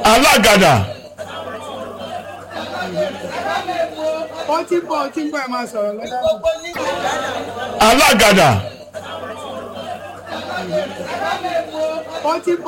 alágàdà. ó ti ń bọ̀ ẹ̀ máa sọ̀rọ̀ lọ́dọ̀. alágàdà. ó ti ń bọ̀.